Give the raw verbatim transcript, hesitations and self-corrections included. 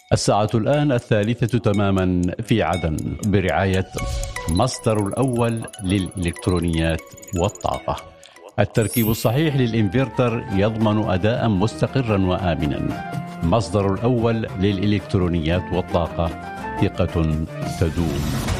الساعة الآن الثالثة تماما في عدن برعاية مصدر الأول للإلكترونيات والطاقة. التركيب الصحيح للإنفرتر يضمن أداء مستقرا وآمنا. مصدر الأول للإلكترونيات والطاقة، ثقة تدوم.